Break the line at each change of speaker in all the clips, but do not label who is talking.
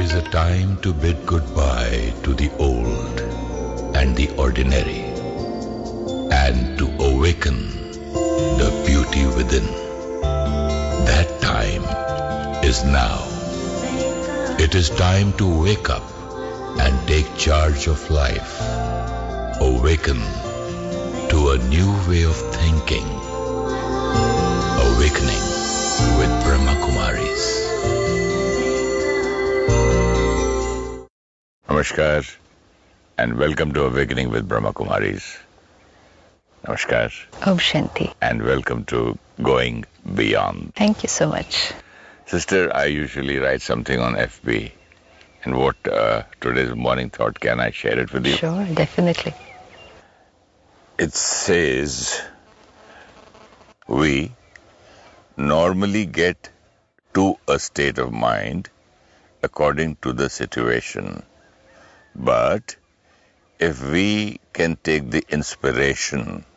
is a time to bid goodbye to the old and the ordinary, and to awaken the beauty within. That time is now. It is time to wake up and take charge of life. Awaken to a new way of thinking. Awakening with Brahma Kumaris.
Namaskar and welcome to Awakening with Brahma Kumaris. Namaskar.
Om Shanti.
And welcome to Going Beyond.
Thank you so much.
Sister, I usually write something on FB. And what today's morning thought, can I share it with you?
Sure, definitely.
It says, we normally get to a state of mind according to the situation. But if we can take the inspiration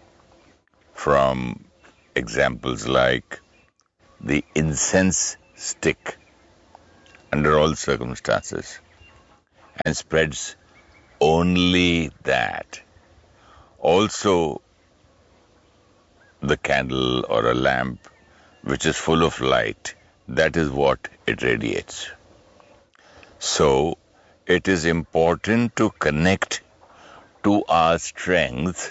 from examples like the incense stick under all circumstances and spreads only that, also the candle or a lamp which is full of light, that is what it radiates. So it is important to connect to our strength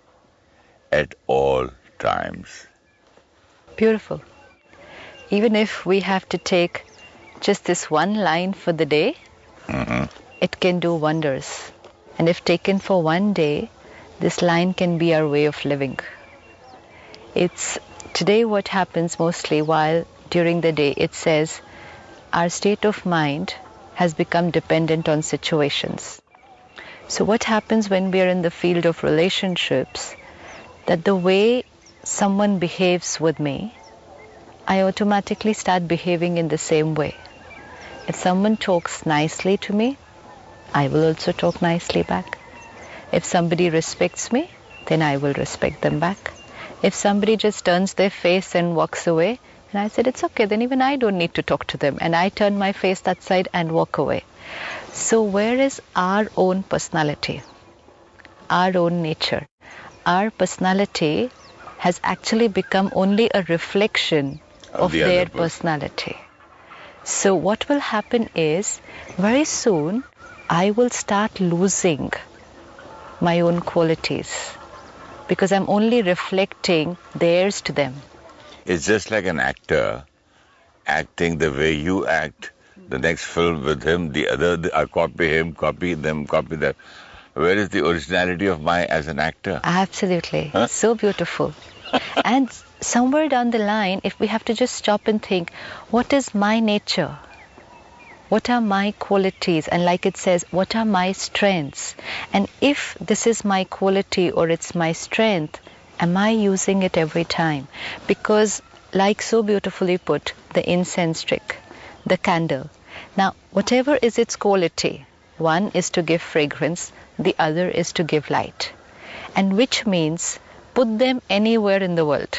at all times.
Beautiful. Even if we have to take just this one line for the day, it can do wonders. And if taken for one day, this line can be our way of living. It's today what happens mostly while during the day it says our state of mind has become dependent on situations. So what happens when we are in the field of relationships, that the way someone behaves with me, I automatically start behaving in the same way. If someone talks nicely to me, I will also talk nicely back. If somebody respects me, then I will respect them back. If somebody just turns their face and walks away, and I said, it's okay, then even I don't need to talk to them. And I turn my face that side and walk away. So where is our own personality? Our own nature? Our personality has actually become only a reflection of their personality. So what will happen is, very soon, I will start losing my own qualities because I'm only reflecting theirs to them.
It's just like an actor acting the way you act. The next film with him, the other, I copy him, copy them, copy that. Where is the originality of my as an actor?
Absolutely. Huh? So beautiful. And somewhere down the line, if we have to just stop and think, what is my nature? What are my qualities? And like it says, what are my strengths? And if this is my quality or it's my strength, am I using it every time? Because like so beautifully put, the incense stick, the candle. Now, whatever is its quality, one is to give fragrance, the other is to give light. And which means put them anywhere in the world.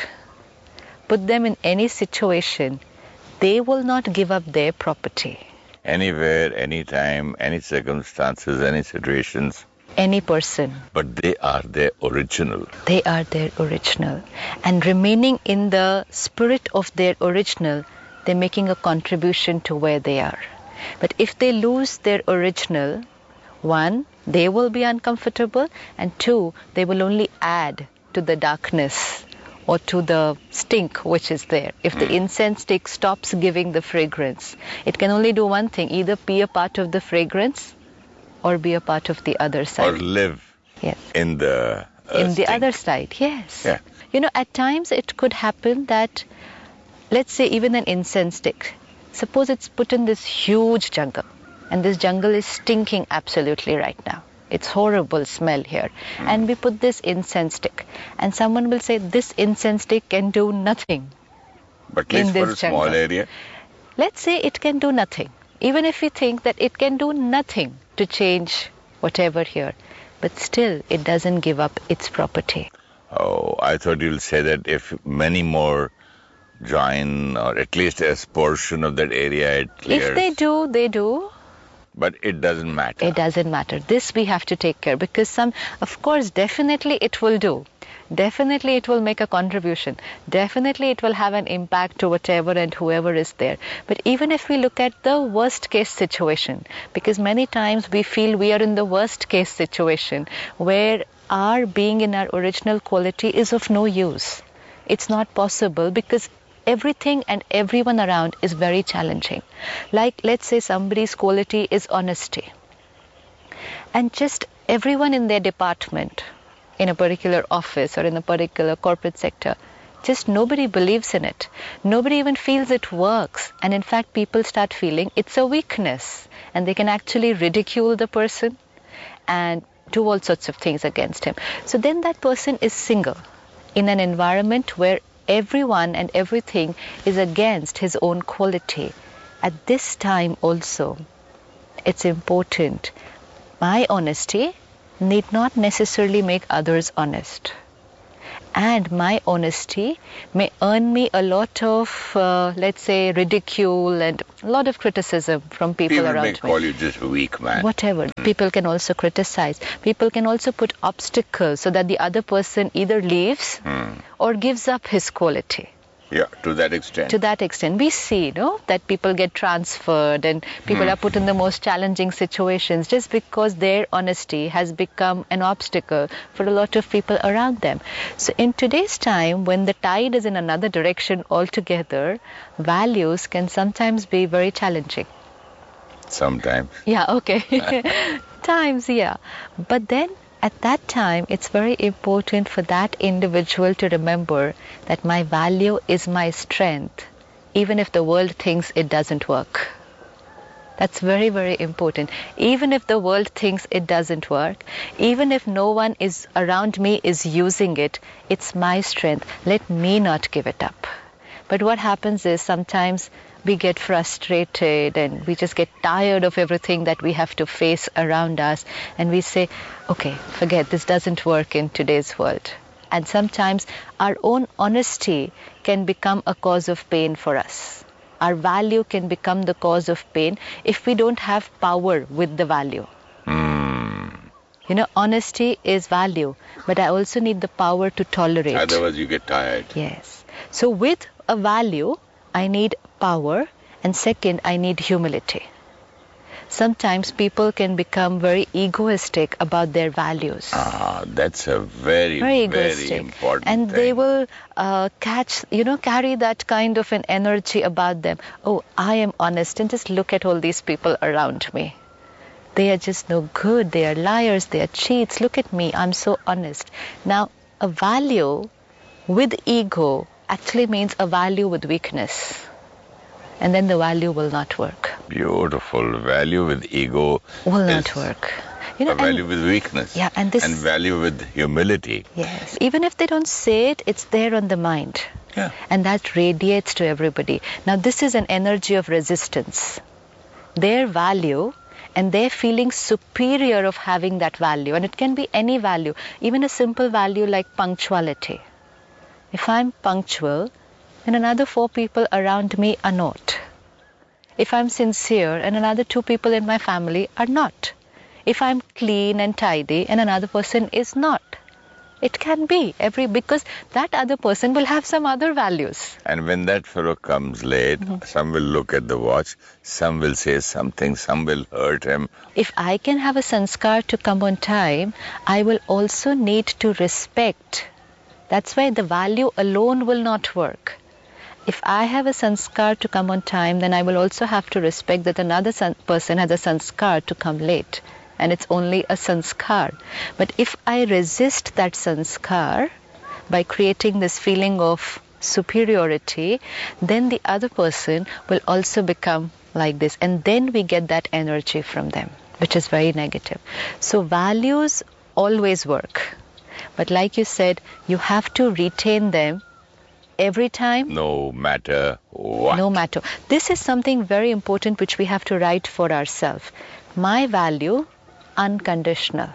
Put them in any situation, they will not give up their property.
Anywhere, anytime, any circumstances, any situations.
Any person.
But they are their original.
They are their original. And remaining in the spirit of their original, they're making a contribution to where they are. But if they lose their original, one, they will be uncomfortable, and two, they will only add to the darkness or to the stink which is there. If the incense stick stops giving the fragrance, it can only do one thing, either be a part of the fragrance or be a part of the other side.
Or live in the
other side, yes.
Yeah.
You know, at times it could happen that, let's say even an incense stick, suppose it's put in this huge jungle, and this jungle is stinking absolutely right now. It's horrible smell here. And we put this incense stick. And someone will say, this incense stick can do nothing.
But at least for a small area?
Let's say it can do nothing. Even if we think that it can do nothing to change whatever here. But still, it doesn't give up its property.
Oh, I thought you'll say that if many more join, or at least a portion of that area it clears.
If they do, they do.
But it doesn't matter.
It doesn't matter. This we have to take care, because of course, definitely it will do. Definitely it will make a contribution. Definitely it will have an impact to whatever and whoever is there. But even if we look at the worst case situation, because many times we feel we are in the worst case situation where our being in our original quality is of no use. It's not possible because everything and everyone around is very challenging. Like, let's say somebody's quality is honesty. And just everyone in their department, in a particular office or in a particular corporate sector, just nobody believes in it. Nobody even feels it works. And in fact, people start feeling it's a weakness. And they can actually ridicule the person and do all sorts of things against him. So then that person is single in an environment where everyone and everything is against his own quality. At this time also, it's important. My honesty need not necessarily make others honest. And my honesty may earn me a lot of, let's say, ridicule and a lot of criticism from people around me.
People may call you just weak, man.
Whatever. People can also criticize. People can also put obstacles so that the other person either leaves or gives up his quality.
Yeah, to that extent.
To that extent. We see, that people get transferred and people are put in the most challenging situations just because their honesty has become an obstacle for a lot of people around them. So in today's time, when the tide is in another direction altogether, values can sometimes be very challenging.
Sometimes.
Yeah, okay. Times, yeah. But then at that time, it's very important for that individual to remember that my value is my strength, even if the world thinks it doesn't work. That's very, very important. Even if the world thinks it doesn't work, even if no one is around me is using it, it's my strength. Let me not give it up. But what happens is sometimes we get frustrated and we just get tired of everything that we have to face around us, and we say, okay, forget, this doesn't work in today's world. And sometimes our own honesty can become a cause of pain for us. Our value can become the cause of pain if we don't have power with the value. Honesty is value, but I also need the power to tolerate.
Otherwise you get tired.
Yes. So with a value, I need power, and second, I need humility. Sometimes people can become very egoistic about their values.
That's a very, very important
and
thing.
They will carry that kind of an energy about them. Oh, I am honest, and just look at all these people around me. They are just no good. They are liars. They are cheats. Look at me. I'm so honest. Now, a value with ego actually means a value with weakness. And then the value will not work.
Beautiful. Value with ego
will not work.
A value with weakness.
Yeah, and
value with humility.
Yes. Even if they don't say it, it's there on the mind.
Yeah.
And that radiates to everybody. Now, this is an energy of resistance. Their value and their feeling superior of having that value. And it can be any value, even a simple value like punctuality. If I'm punctual, and another 4 people around me are not. If I'm sincere and another 2 people in my family are not. If I'm clean and tidy and another person is not. It can be because that other person will have some other values.
And when that fellow comes late, some will look at the watch, some will say something, some will hurt him.
If I can have a sanskar to come on time, I will also need to respect. That's why the value alone will not work. If I have a sanskar to come on time, then I will also have to respect that another person has a sanskar to come late. And it's only a sanskar. But if I resist that sanskar by creating this feeling of superiority, then the other person will also become like this. And then we get that energy from them, which is very negative. So values always work. But like you said, you have to retain them every time.
No matter what.
No matter. This is something very important which we have to write for ourselves. My value, unconditional.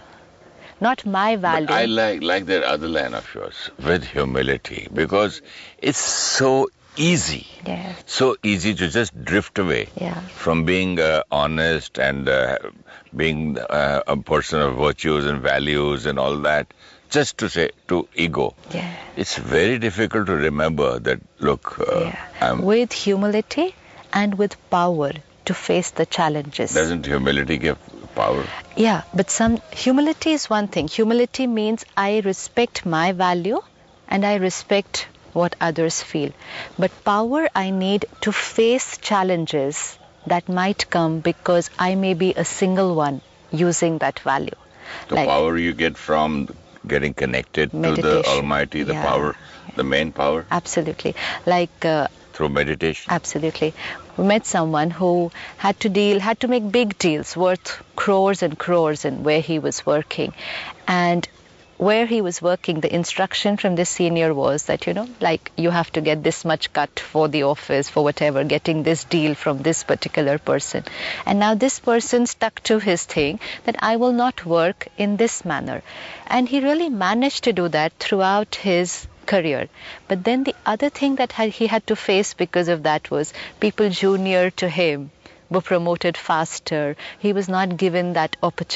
Not my value.
But I like that other line of yours, with humility, because it's so easy.
Yes.
So easy to just drift away
Yeah.
from being honest and being a person of virtues and values and all that, just to say to ego.
Yeah.
It's very difficult to remember that, look,
With humility and with power to face the challenges.
Doesn't humility give power?
Yeah, but humility is one thing. Humility means I respect my value and I respect what others feel. But power I need to face challenges that might come because I may be a single one using that value.
The power you get from getting connected to the Almighty, the power, the main power?
Absolutely.
Through meditation?
Absolutely. We met someone who had to make big deals worth crores and crores in where he was working. And where he was working, the instruction from the senior was that, you have to get this much cut for the office, for whatever, getting this deal from this particular person. And now this person stuck to his thing that I will not work in this manner. And he really managed to do that throughout his career. But then the other thing that he had to face because of that was people junior to him were promoted faster. He was not given that opportunity